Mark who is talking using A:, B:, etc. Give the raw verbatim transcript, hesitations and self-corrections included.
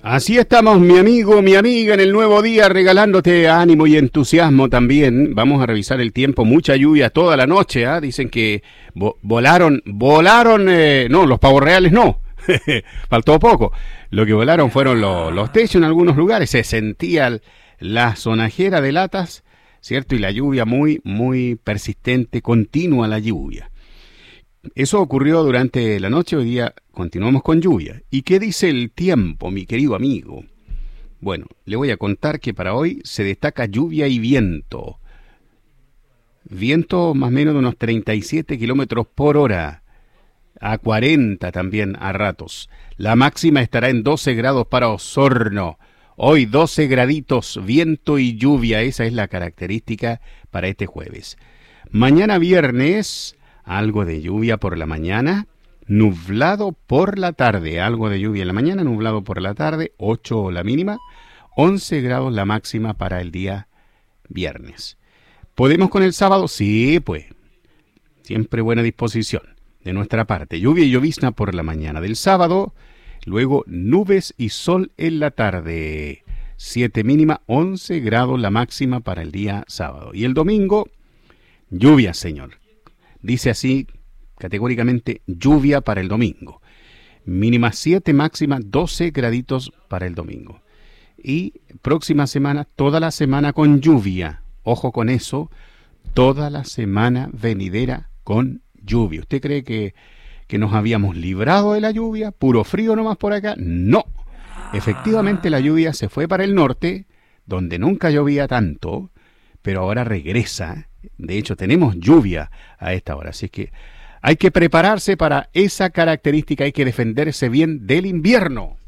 A: Así estamos, mi amigo, mi amiga, en el nuevo día, regalándote ánimo y entusiasmo también. Vamos a revisar el tiempo, mucha lluvia toda la noche, ¿eh? Dicen que vo volaron, volaron, eh, no, los pavos reales no, faltó poco. Lo que volaron fueron los, los techos en algunos lugares, se sentía la sonajera de latas, ¿cierto? Y la lluvia muy, muy persistente, continua la lluvia. Eso ocurrió durante la noche, hoy día continuamos con lluvia. ¿Y qué dice el tiempo, mi querido amigo? Bueno, le voy a contar que para hoy se destaca lluvia y viento. Viento más o menos de unos treinta y siete kilómetros por hora, a cuarenta también a ratos. La máxima estará en doce grados para Osorno. Hoy doce graditos, viento y lluvia, esa es la característica para este jueves. Mañana viernes, algo de lluvia por la mañana, nublado por la tarde, algo de lluvia en la mañana, nublado por la tarde, ocho la mínima, once grados la máxima para el día viernes. ¿Podemos con el sábado? Sí, pues, siempre buena disposición de nuestra parte. Lluvia y llovizna por la mañana del sábado, luego nubes y sol en la tarde, siete mínima, once grados la máxima para el día sábado. Y el domingo, lluvia, señor. Dice así, categóricamente, lluvia para el domingo. Mínima siete, máxima doce graditos para el domingo. Y próxima semana, toda la semana con lluvia. Ojo con eso, toda la semana venidera con lluvia. ¿Usted cree que, que nos habíamos librado de la lluvia? ¿Puro frío nomás por acá? No. Efectivamente la lluvia se fue para el norte, donde nunca llovía tanto, pero ahora regresa. De hecho, tenemos lluvia a esta hora, así que hay que prepararse para esa característica, hay que defenderse bien del invierno.